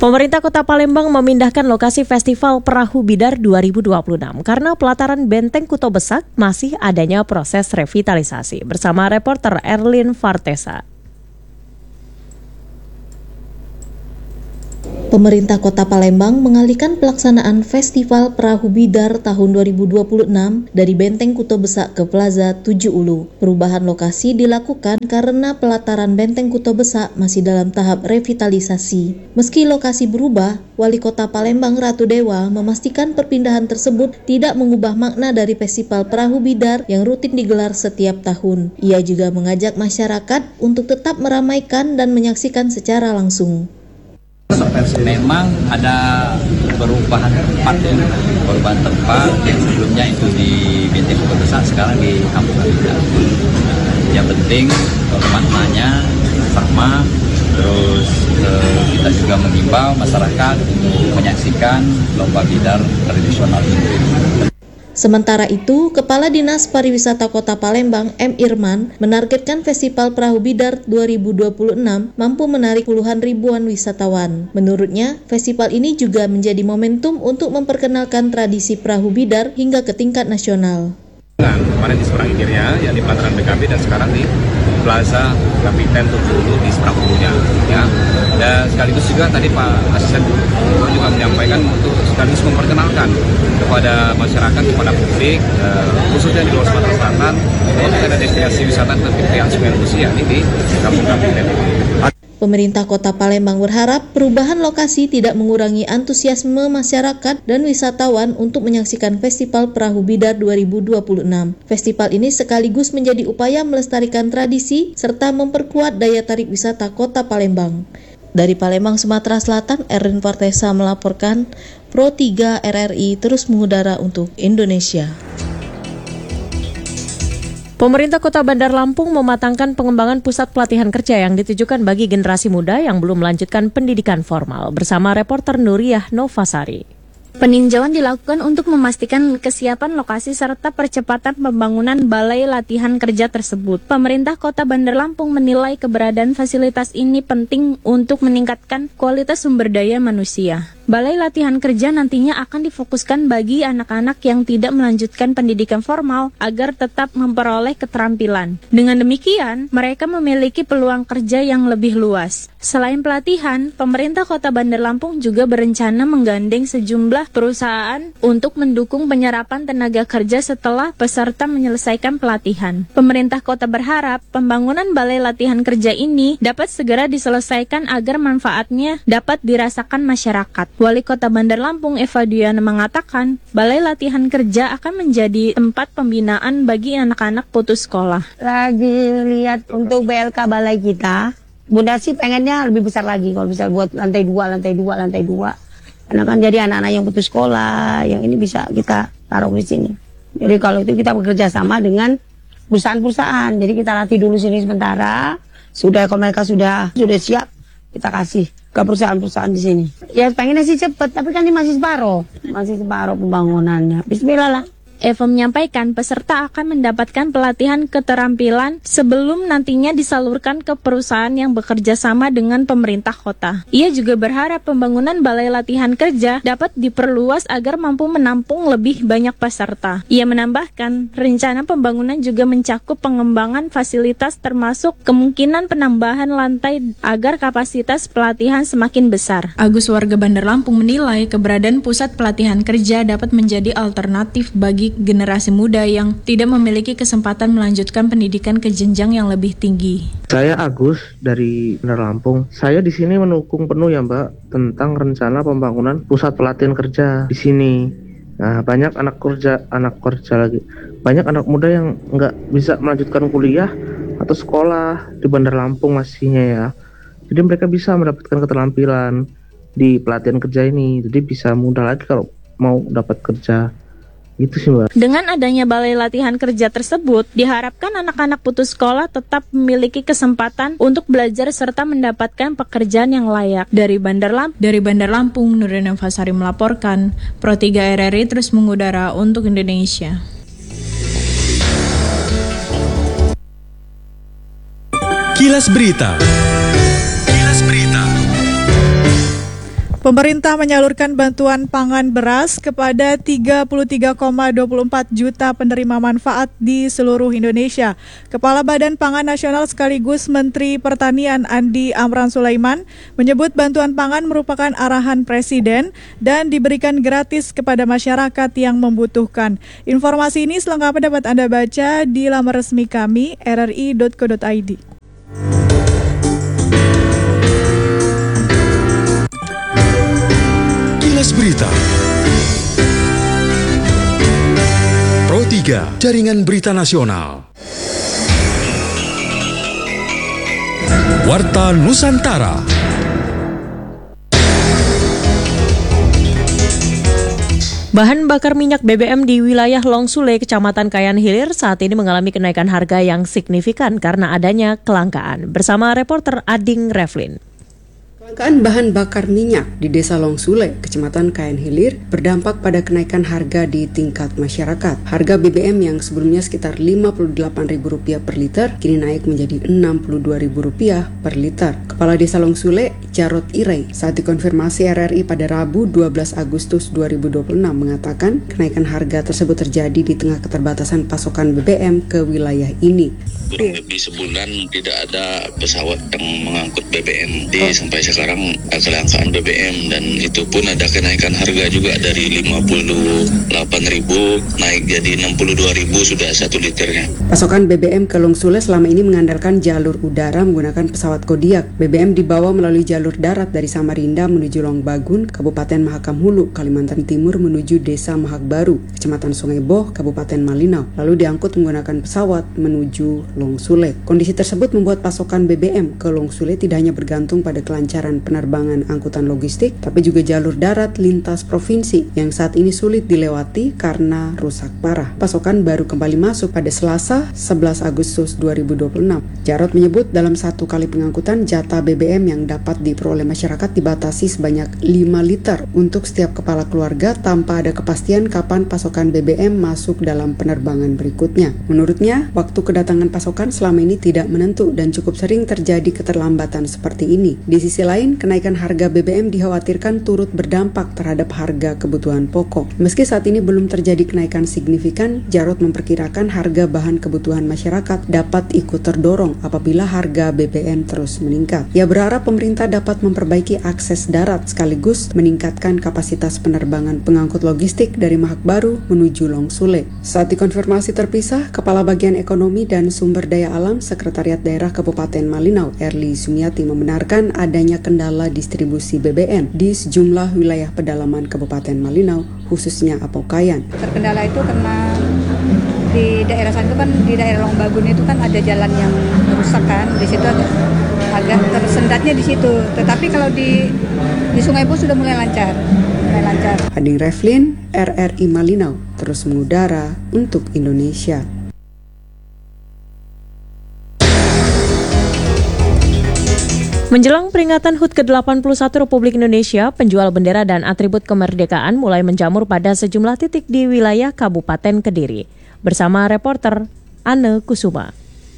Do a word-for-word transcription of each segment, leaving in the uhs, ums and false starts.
Pemerintah Kota Palembang memindahkan lokasi Festival Perahu Bidar dua ribu dua puluh enam karena pelataran Benteng Kuto Besak masih adanya proses revitalisasi. Bersama reporter Erlin Fartesa. Pemerintah Kota Palembang mengalihkan pelaksanaan Festival Perahu Bidar tahun dua ribu dua puluh enam dari Benteng Kuto Besak ke Plaza Tujuh Ulu. Perubahan lokasi dilakukan karena pelataran Benteng Kuto Besak masih dalam tahap revitalisasi. Meski lokasi berubah, Wali Kota Palembang Ratu Dewa memastikan perpindahan tersebut tidak mengubah makna dari Festival Perahu Bidar yang rutin digelar setiap tahun. Ia juga mengajak masyarakat untuk tetap meramaikan dan menyaksikan secara langsung. Memang ada perubahan tempat ya, perubahan tempat yang sebelumnya itu di Benteng Kuto Besak, sekarang di Kampung Bidar. Yang penting maknanya sama, terus eh, kita juga mengimbau masyarakat untuk menyaksikan lomba bidar tradisional ini. Sementara itu, Kepala Dinas Pariwisata Kota Palembang M. Irman menargetkan Festival Perahu Bidar dua ribu dua puluh enam mampu menarik puluhan ribuan wisatawan. Menurutnya, festival ini juga menjadi momentum untuk memperkenalkan tradisi perahu bidar hingga ke tingkat nasional. Nah, kemarin di Seberang Ikirnya, yang di pelataran B K B, dan sekarang di Plaza Kapiten Tujuh Ulu di Seberang Ulunya, ya. Dan sekaligus juga tadi Pak Asisten juga menyampaikan untuk sekaligus memperkenalkan kepada masyarakat, kepada publik, eh, khususnya di luar Sumatera Selatan, untuk ada destinasi wisata yang Sungai Lusi, yakni di Kampung Kapiten. Pemerintah Kota Palembang berharap perubahan lokasi tidak mengurangi antusiasme masyarakat dan wisatawan untuk menyaksikan Festival Perahu Bidar dua ribu dua puluh enam. Festival ini sekaligus menjadi upaya melestarikan tradisi serta memperkuat daya tarik wisata Kota Palembang. Dari Palembang, Sumatera Selatan, Erlin Fartesa melaporkan. Pro tiga R R I terus mengudara untuk Indonesia. Pemerintah Kota Bandar Lampung mematangkan pengembangan pusat pelatihan kerja yang ditujukan bagi generasi muda yang belum melanjutkan pendidikan formal. Bersama reporter Nuriyah Novasari. Peninjauan dilakukan untuk memastikan kesiapan lokasi serta percepatan pembangunan balai latihan kerja tersebut. Pemerintah Kota Bandar Lampung menilai keberadaan fasilitas ini penting untuk meningkatkan kualitas sumber daya manusia. Balai latihan kerja nantinya akan difokuskan bagi anak-anak yang tidak melanjutkan pendidikan formal agar tetap memperoleh keterampilan. Dengan demikian, mereka memiliki peluang kerja yang lebih luas. Selain pelatihan, pemerintah Kota Bandar Lampung juga berencana menggandeng sejumlah perusahaan untuk mendukung penyerapan tenaga kerja setelah peserta menyelesaikan pelatihan. Pemerintah kota berharap pembangunan balai latihan kerja ini dapat segera diselesaikan agar manfaatnya dapat dirasakan masyarakat. Wali Kota Bandar Lampung Eva Duyana mengatakan, balai latihan kerja akan menjadi tempat pembinaan bagi anak-anak putus sekolah. Lagi lihat untuk B L K balai kita, Bunda sih pengennya lebih besar lagi kalau bisa buat lantai dua, lantai dua, lantai dua. Karena kan jadi anak-anak yang putus sekolah, yang ini bisa kita taruh di sini. Jadi kalau itu kita bekerja sama dengan perusahaan-perusahaan. Jadi kita latih dulu sini sementara. Sudah kalau mereka sudah sudah siap, kita kasih ke perusahaan-perusahaan di sini. Ya pengennya sih cepet, tapi kan ini masih separuh, masih separuh pembangunannya. Bismillah lah. Eva menyampaikan peserta akan mendapatkan pelatihan keterampilan sebelum nantinya disalurkan ke perusahaan yang bekerja sama dengan pemerintah kota. Ia juga berharap pembangunan balai latihan kerja dapat diperluas agar mampu menampung lebih banyak peserta. Ia menambahkan, rencana pembangunan juga mencakup pengembangan fasilitas termasuk kemungkinan penambahan lantai agar kapasitas pelatihan semakin besar. Agus warga Bandar Lampung menilai keberadaan pusat pelatihan kerja dapat menjadi alternatif bagi generasi muda yang tidak memiliki kesempatan melanjutkan pendidikan ke jenjang yang lebih tinggi. Saya Agus dari Bandar Lampung. Saya di sini mendukung penuh ya Mbak tentang rencana pembangunan pusat pelatihan kerja di sini. Nah, banyak anak kerja, anak kerja lagi. Banyak anak muda yang nggak bisa melanjutkan kuliah atau sekolah di Bandar Lampung masihnya ya. Jadi mereka bisa mendapatkan keterampilan di pelatihan kerja ini. Jadi bisa mudah lagi kalau mau dapat kerja. Gitu sih, Mbak. Dengan adanya balai latihan kerja tersebut, diharapkan anak-anak putus sekolah tetap memiliki kesempatan untuk belajar serta mendapatkan pekerjaan yang layak. Dari Bandar Lampung, dari Bandar Lampung, Nurina Fasari melaporkan. Pro tiga R R I terus mengudara untuk Indonesia. Kilas Berita. Kilas Berita. Pemerintah menyalurkan bantuan pangan beras kepada tiga puluh tiga koma dua empat juta penerima manfaat di seluruh Indonesia. Kepala Badan Pangan Nasional sekaligus Menteri Pertanian Andi Amran Sulaiman menyebut bantuan pangan merupakan arahan Presiden dan diberikan gratis kepada masyarakat yang membutuhkan. Informasi ini selengkapnya dapat Anda baca di laman resmi kami r r i dot co dot i d. Berita Pro tiga, Jaringan Berita Nasional. Warta Nusantara. Bahan bakar minyak B B M di wilayah Longsule, Kecamatan Kayan Hilir saat ini mengalami kenaikan harga yang signifikan karena adanya kelangkaan. Bersama reporter Ading Revlin. Kelangkaan bahan bakar minyak di Desa Longsule, Kecamatan Kayan Hilir, berdampak pada kenaikan harga di tingkat masyarakat. Harga B B M yang sebelumnya sekitar lima puluh delapan ribu rupiah per liter, kini naik menjadi enam puluh dua ribu rupiah per liter. Kepala Desa Longsule, Jarod Irey, saat dikonfirmasi R R I pada Rabu dua belas Agustus dua ribu dua puluh enam mengatakan kenaikan harga tersebut terjadi di tengah keterbatasan pasokan B B M ke wilayah ini. Kurang lebih sebulan tidak ada pesawat yang mengangkut B B M. Di oh. sampai sekarang kelangkaan B B M dan itu pun ada kenaikan harga juga dari lima puluh delapan ribu naik jadi enam puluh dua ribu sudah satu liternya. Pasokan B B M ke Longsule selama ini mengandalkan jalur udara menggunakan pesawat Kodiak. B B M dibawa melalui jalur darat dari Samarinda menuju Longbagun, Kabupaten Mahakam Hulu, Kalimantan Timur menuju Desa Mahak Baru, Kecamatan Sungai Boh, Kabupaten Malinau, lalu diangkut menggunakan pesawat menuju Longsule. Kondisi tersebut membuat pasokan B B M ke Longsule tidak hanya bergantung pada kelancaran penerbangan angkutan logistik, tapi juga jalur darat lintas provinsi yang saat ini sulit dilewati karena rusak parah. Pasokan baru kembali masuk pada Selasa sebelas Agustus dua ribu dua puluh enam. Jarod menyebut dalam satu kali pengangkutan jatah B B M yang dapat diperoleh masyarakat dibatasi sebanyak lima liter untuk setiap kepala keluarga tanpa ada kepastian kapan pasokan B B M masuk dalam penerbangan berikutnya. Menurutnya, waktu kedatangan pasokan selama ini tidak menentu dan cukup sering terjadi keterlambatan seperti ini. Di sisi lain, kenaikan harga B B M dikhawatirkan turut berdampak terhadap harga kebutuhan pokok. Meski saat ini belum terjadi kenaikan signifikan, Jarod memperkirakan harga bahan kebutuhan masyarakat dapat ikut terdorong apabila harga B B M terus meningkat. Ia berharap pemerintah dapat memperbaiki akses darat sekaligus meningkatkan kapasitas penerbangan pengangkut logistik dari Mahak Baru menuju Longsule. Saat dikonfirmasi terpisah, Kepala Bagian Ekonomi dan Sumber Daya Alam Sekretariat Daerah Kabupaten Malinau, Erli Sumiati, membenarkan adanya kendala distribusi B B M di sejumlah wilayah pedalaman Kabupaten Malinau, khususnya Apokayan. Terkendala itu karena di daerah sana itu kan, di daerah Longbagun itu kan ada jalan yang rusak kan, di situ agak, agak tersendatnya di situ. Tetapi kalau di di Sungai Boh sudah mulai lancar, mulai lancar. Ading Revlin, R R I Malinau, terus mengudara untuk Indonesia. Menjelang peringatan H U T ke delapan puluh satu Republik Indonesia, penjual bendera dan atribut kemerdekaan mulai menjamur pada sejumlah titik di wilayah Kabupaten Kediri. Bersama reporter Anne Kusuma.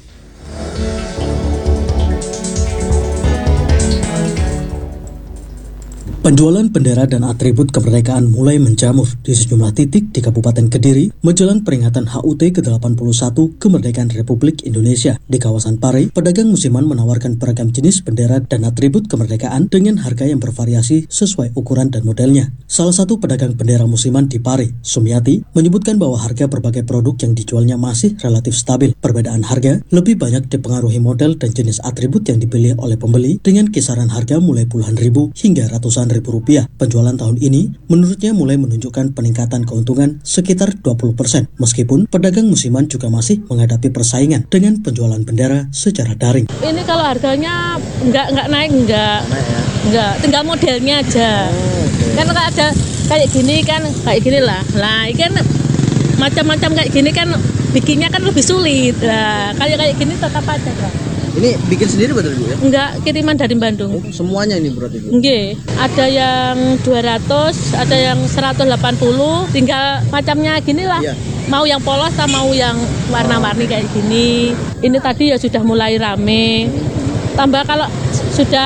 Penjualan bendera dan atribut kemerdekaan mulai menjamur di sejumlah titik di Kabupaten Kediri menjelang peringatan H U T ke delapan puluh satu Kemerdekaan Republik Indonesia. Di kawasan Pare, pedagang musiman menawarkan beragam jenis bendera dan atribut kemerdekaan dengan harga yang bervariasi sesuai ukuran dan modelnya. Salah satu pedagang bendera musiman di Pare, Sumiati, menyebutkan bahwa harga berbagai produk yang dijualnya masih relatif stabil. Perbedaan harga lebih banyak dipengaruhi model dan jenis atribut yang dipilih oleh pembeli dengan kisaran harga mulai puluhan ribu hingga ratusan ribu rupiah. Penjualan tahun ini menurutnya mulai menunjukkan peningkatan keuntungan sekitar dua puluh persen, meskipun pedagang musiman juga masih menghadapi persaingan dengan penjualan bendera secara daring. Ini kalau harganya nggak nggak naik nggak nggak tinggal modelnya aja. Oh, okay. Kan kalau ada kayak gini kan kayak gini lah lah ini kan macam-macam kayak gini kan bikinnya kan lebih sulit lah. Kayak kayak gini tetap aja kan. Ini bikin sendiri betul Bu ya? Enggak, kiriman dari Bandung. Oh, semuanya ini berarti Bu? Nggih, ada yang dua ratus, ada yang seratus delapan puluh, tinggal macamnya gini lah. Iya. Mau yang polos atau mau yang warna-warni kayak gini. Ini tadi ya sudah mulai rame. Tambah kalau sudah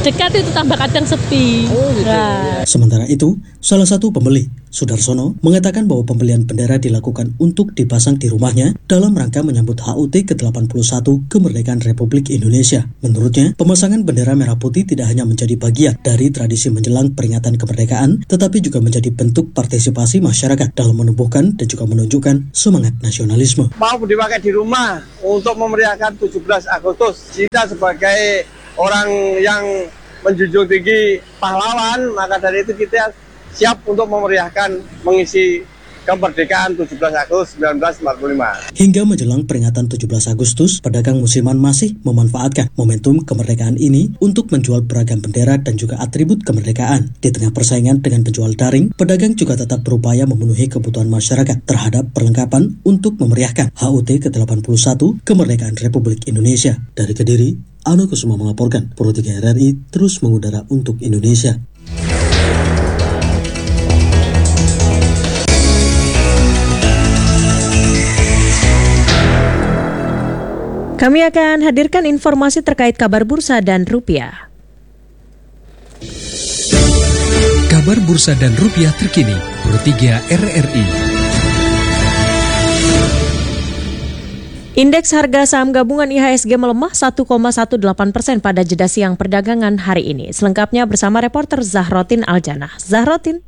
dekat itu tambah kadang sepi. Oh, gitu. Nah. Sementara itu, salah satu pembeli, Sudarsono, mengatakan bahwa pembelian bendera dilakukan untuk dipasang di rumahnya dalam rangka menyambut H U T ke delapan puluh satu kemerdekaan Republik Indonesia. Menurutnya, pemasangan bendera merah putih tidak hanya menjadi bagian dari tradisi menjelang peringatan kemerdekaan, tetapi juga menjadi bentuk partisipasi masyarakat dalam menumbuhkan dan juga menunjukkan semangat nasionalisme. Mau dipakai di rumah untuk memeriahkan tujuh belas Agustus. Kita sebagai orang yang menjunjung tinggi pahlawan, maka dari itu kita siap untuk memeriahkan mengisi kemerdekaan tujuh belas Agustus seribu sembilan ratus empat puluh lima. Hingga menjelang peringatan tujuh belas Agustus, pedagang musiman masih memanfaatkan momentum kemerdekaan ini untuk menjual beragam bendera dan juga atribut kemerdekaan. Di tengah persaingan dengan penjual daring, pedagang juga tetap berupaya memenuhi kebutuhan masyarakat terhadap perlengkapan untuk memeriahkan H U T ke delapan puluh satu kemerdekaan Republik Indonesia. Dari Kediri, Ano Kusuma melaporkan, Pro tiga R R I terus mengudara untuk Indonesia. Kami akan hadirkan informasi terkait kabar bursa dan rupiah. Kabar bursa dan rupiah terkini, Pro tiga R R I. Indeks harga saham gabungan I H S G melemah satu koma delapan belas persen pada jeda siang perdagangan hari ini. Selengkapnya bersama reporter Zahrotin Aljannah. Zahrotin.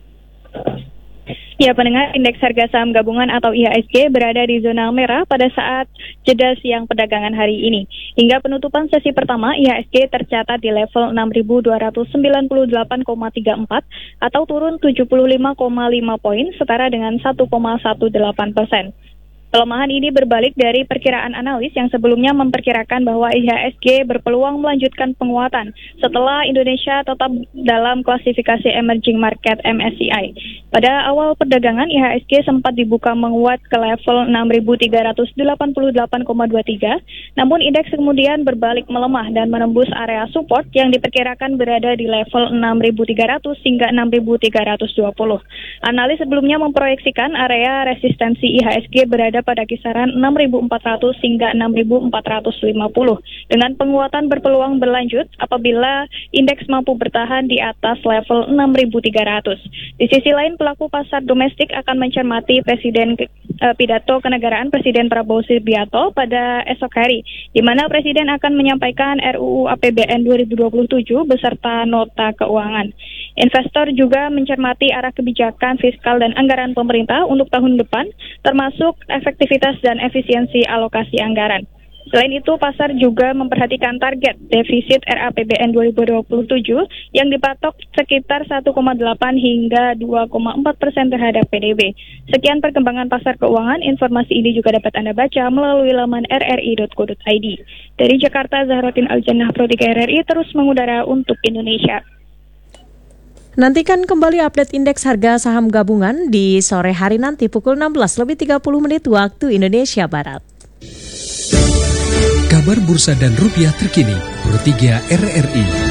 Ya, pendengar, indeks harga saham gabungan atau I H S G berada di zona merah pada saat jeda siang perdagangan hari ini. Hingga penutupan sesi pertama, I H S G tercatat di level enam ribu dua ratus sembilan puluh delapan koma tiga empat atau turun tujuh puluh lima koma lima poin, setara dengan satu koma delapan belas persen. Pelemahan ini berbalik dari perkiraan analis yang sebelumnya memperkirakan bahwa I H S G berpeluang melanjutkan penguatan setelah Indonesia tetap dalam klasifikasi Emerging Market M S C I. Pada awal perdagangan, I H S G sempat dibuka menguat ke level enam ribu tiga ratus delapan puluh delapan koma dua tiga, namun indeks kemudian berbalik melemah dan menembus area support yang diperkirakan berada di level enam ribu tiga ratus hingga enam ribu tiga ratus dua puluh. Analis sebelumnya memproyeksikan area resistensi I H S G berada pada kisaran enam ribu empat ratus hingga enam ribu empat ratus lima puluh. Dengan penguatan berpeluang berlanjut apabila indeks mampu bertahan di atas level enam ribu tiga ratus. Di sisi lain, pelaku pasar domestik akan mencermati Presiden uh, pidato kenegaraan Presiden Prabowo Subianto pada esok hari, di mana Presiden akan menyampaikan R U U A P B N dua ribu dua puluh tujuh beserta nota keuangan. Investor juga mencermati arah kebijakan fiskal dan anggaran pemerintah untuk tahun depan, termasuk efektivitas dan efisiensi alokasi anggaran. Selain itu, pasar juga memperhatikan target defisit R A P B N dua ribu dua puluh tujuh yang dipatok sekitar satu koma delapan hingga dua koma empat persen terhadap P D B. Sekian perkembangan pasar keuangan. Informasi ini juga dapat Anda baca melalui laman r r i dot co dot i d. Dari Jakarta, Zahrotin Aljannah, Pro tiga R R I terus mengudara untuk Indonesia. Nantikan kembali update indeks harga saham gabungan di sore hari nanti pukul enam belas lebih tiga puluh menit waktu Indonesia Barat. Kabar bursa dan rupiah terkini, Pro tiga R R I.